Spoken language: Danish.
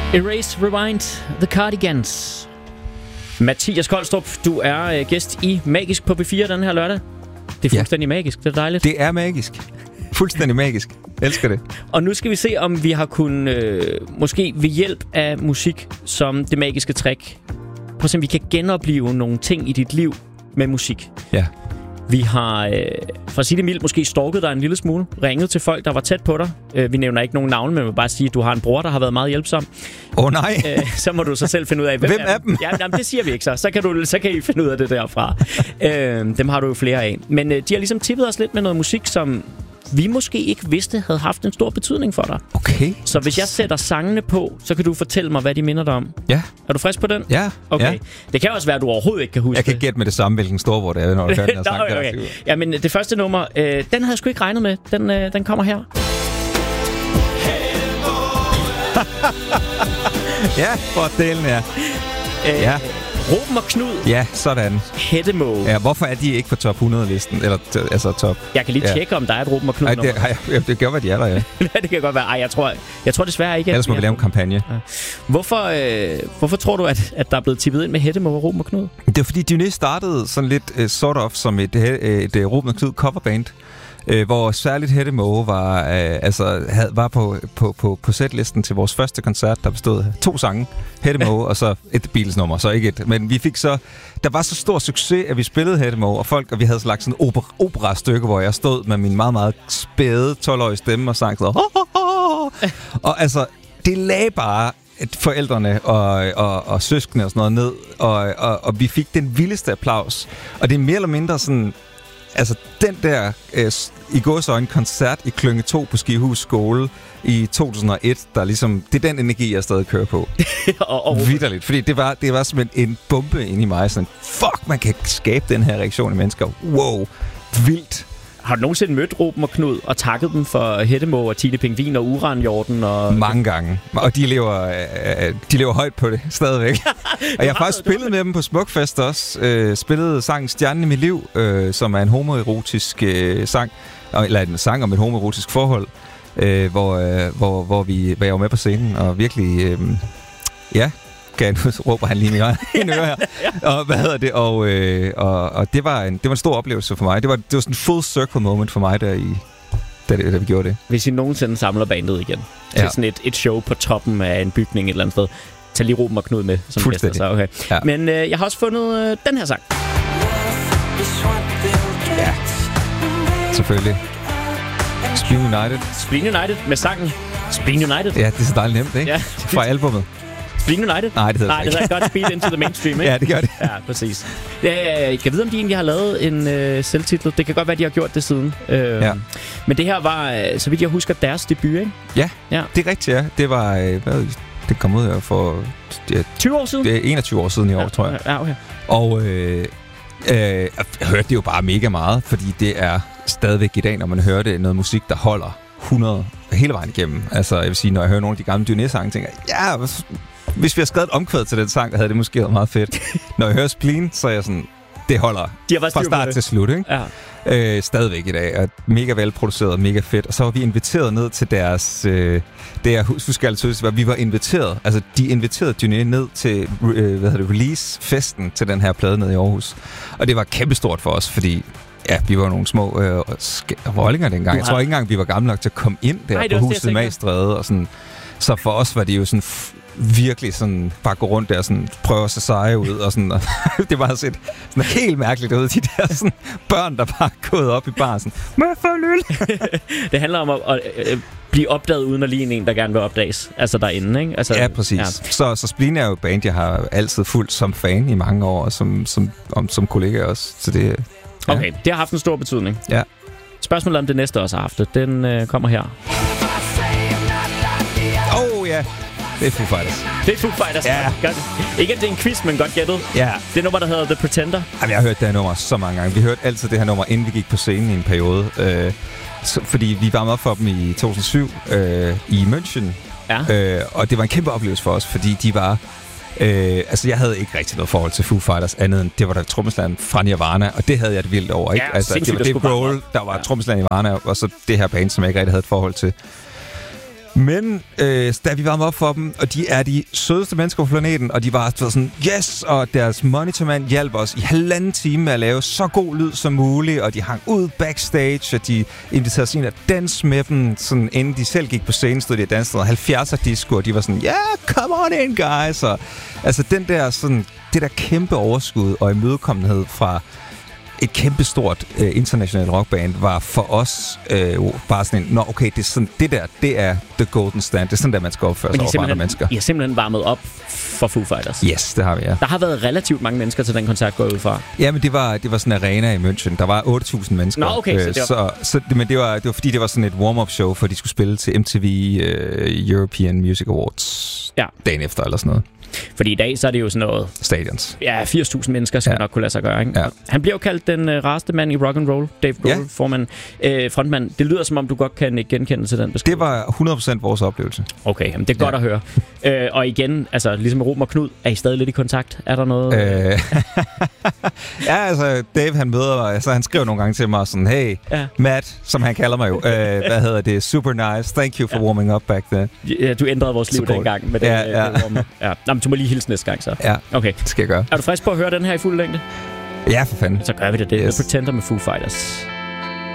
Erase, Rewind, The Cardigans. Mathias Kolstrup, du er gæst i Magisk på B4 den her lørdag. Det er fuldstændig magisk, det er dejligt. Det er magisk. Fuldstændig magisk. Elsker det. Og nu skal vi se, om vi har kunnet, måske ved hjælp af musik som det magiske trick, prøv at se, om vi kan genopleve nogle ting i dit liv med musik. Ja. Vi har, for at sige det mildt, måske stalket dig en lille smule. Ringet til folk, der var tæt på dig. Vi nævner ikke nogen navne, men vil bare sige, at du har en bror, der har været meget hjælpsom. Nej. Så må du så selv finde ud af, hvem af dem? Ja, jamen, det siger vi ikke så. Så kan I finde ud af det derfra. Dem har du jo flere af. Men de har ligesom tippet os lidt med noget musik, som vi måske ikke vidste havde haft en stor betydning for dig. Okay. Så hvis jeg sætter sangene på, så kan du fortælle mig, hvad de minder dig om. Ja. Er du frisk på den? Ja. Okay. Ja. Det kan også være, at du overhovedet ikke kan huske det. Jeg kan gætte med det samme, hvilken storbror det er, når du hører den her sang. Okay. Ja, men det første nummer, den havde jeg sgu ikke regnet med. Den kommer her. Ja, for delen, ja. Ja. Ruben og Knud. Ja, sådan. Hættemåge. Ja, hvorfor er de ikke på top 100-listen? Eller altså top... Jeg kan lige tjekke, om der er et Ruben og Knud nummer. Det gør, hvad de er der, ja. Det kan godt være. Ej, jeg tror desværre ikke. Ellers må vi lave en kampagne. Ja. Hvorfor tror du, at der er blevet tippet ind med Hættemåge og Ruben og Knud? Det er fordi, Dionné startede sådan lidt sort of som et Ruben og Knud coverband. Hvor særligt Hættemåge var på setlisten til vores første koncert, der bestod af 2 sange. Hættemåge og så et Beatles-nummer, så ikke et. Men vi fik så... Der var så stor succes, at vi spillede Hættemåge, og vi havde lagt sådan en opera-stykke, hvor jeg stod med min meget, meget spæde 12-årige stemme og sang sådan... Og altså, det lagde bare forældrene og søskende og sådan noget ned, og vi fik den vildeste applaus. Og det er mere eller mindre sådan... Altså, den der i gåseøjne koncert i Klynge 2 på Skihus Skole i 2001, der ligesom... Det er den energi, jeg stadig kører på. Vitterligt. Fordi det var simpelthen en bombe inde i mig. Sådan, fuck, man kan skabe den her reaktion i mennesker. Wow, vildt. Har du nogensinde mødt Ruben og Knud og takket dem for Hættemåge og Tine Pingvin og Uranhjorten? Og... Mange gange. Og de lever højt på det stadigvæk. Og jeg har faktisk spillet med dem på Smukfest også. Spillede sangen Stjernen i mit liv, som er en homoerotisk sang. Eller en sang om et homoerotisk forhold. Hvor jeg var med på scenen og virkelig... Nu råber han lige min øre her. Og hvad hedder det? Og det var en stor oplevelse for mig. Det var sådan en full circle moment for mig, da vi gjorde det. Hvis I nogensinde samler bandet igen til sådan et show på toppen af en bygning et eller andet sted, tag lige Ruben og Knud med som gæster. Så okay. Ja. Men jeg har også fundet den her sang. Ja, selvfølgelig. Spleen United. Spleen United med sangen Spleen United. Ja, det er så dejligt nemt, ikke? Ja. Fra albumet. Spleen United? Nej, det hedder det ikke. Det hedder godt Speed Into the Mainstream, ikke? Ja, det gør det. Ja, præcis. Jeg kan vide, om de egentlig har lavet en selvtitlet. Det kan godt være, de har gjort det siden. Men det her var, så vidt jeg husker, deres debut, ikke? Ja, det er rigtigt, ja. Det var, det kom ud her for... 20 år siden? Det er 21 år siden i år, tror jeg. Ja, okay. Og jeg hørte det jo bare mega meget, fordi det er stadigvæk i dag, når man hører det, noget musik, der holder 100 hele vejen igennem. Altså, jeg vil sige, når jeg hører nogle af de gamle Dionné-sange, tænker jeg, hvis vi har skrevet et omkvæd til den sang, havde det måske været meget fedt. Når jeg hører Spleen, så er jeg sådan, det holder fra start til slut, ikke? Ja. Stadigvæk i dag. Og mega velproduceret, mega fedt. Og så var vi inviteret ned til deres... det jeg husker altid, at vi var inviteret. Altså, de inviterede Dionné ned til release-festen til den her plade nede i Aarhus. Og det var kæmpestort for os, fordi... Ja, vi var nogle små rollinger dengang. Jeg tror ikke engang, vi var gamle nok til at komme ind der på huset Magstræde og sådan. Så for os var det jo sådan virkelig sådan bare gå rundt der og sådan prøve at se seje ud og sådan. Og det var sådan helt mærkeligt ud, de der sådan børn, der bare er gået op i baren sådan, med for øl. Det handler om at blive opdaget uden at ligne en, der gerne vil opdages. Altså derinde, ikke? Altså, ja, præcis. Ja. Så Spleen er jo et band, jeg har altid fulgt som fan i mange år, og som kollega også. Så det... Ja. Okay, det har haft en stor betydning. Ja. Spørgsmålet om det næste også har haft det. Den kommer her. Ja. Det er Foo Fighters. Det er Foo Fighters. Ja. Godt. Ikke at det er en quiz, men godt gættet. Ja. Det nummer, der hedder The Pretender. Jamen, jeg har hørt det her nummer så mange gange. Vi hørte altid det her nummer, inden vi gik på scenen i en periode. Fordi vi varmede op for dem i 2007 i München. Ja. Og det var en kæmpe oplevelse for os, fordi de var... jeg havde ikke rigtig noget forhold til Foo Fighters andet end det var der trommeslageren fra Nirvana, og det havde jeg det vildt over, ikke? Ja, det var Dave Grohl, der var trommeslageren i Nirvana, og så det her band, som jeg ikke rigtig havde et forhold til. Men da vi varmede op for dem, og de er de sødeste mennesker på planeten, og de var sådan, yes, og deres monitormand hjalp os i 1,5 time med at lave så god lyd som muligt, og de hang ud backstage, og de inviterede os ind at danse med dem, sådan, inden de selv gik på scenen, stod de og dansede 70'er disco, og de var sådan, come on in, guys, og altså den der sådan, det der kæmpe overskud og imødekommenhed fra et kæmpestort internationalt rockband var for os bare sådan en, okay, det er sådan, det er the golden stand. Det er sådan, der man skal opføre sig over for andre mennesker. I har simpelthen varmet op for Foo Fighters. Yes, det har vi, ja. Der har været relativt mange mennesker til den koncert, går jeg ud fra. Ja, men det var sådan en arena i München. Der var 8.000 mennesker. Nå, okay. Men det var fordi, det var sådan et warm-up show, for de skulle spille til MTV European Music Awards dagen efter, eller sådan noget. Fordi i dag, så er det jo sådan noget... Stadions. Ja, 80.000 mennesker skal nok kunne lade sig gøre, ikke? Ja. Han bliver jo kaldt den rareste mand i rock and roll. Dave Grohl, formand, frontmand. Det lyder, som om du godt kan genkende til den beskrivelse. Det var 100% vores oplevelse. Okay, jamen, det er godt at høre. Og igen, altså ligesom Ruben og Knud, er I stadig lidt i kontakt? Er der noget? Ja, altså, Dave, han møder mig. Altså, han skriver nogle gange til mig sådan, hey, Matt, som han kalder mig jo. Hvad hedder det? Super nice. Thank you for warming up back then. Ja, du ændrede vores liv dengang med den. Nå, men du må lige hilse næste gang, så. Ja, okay. Det skal jeg gøre. Er du frisk på at høre den her i fuld længde? Ja, for fanden. Så gør vi det. The Pretender med Foo Fighters.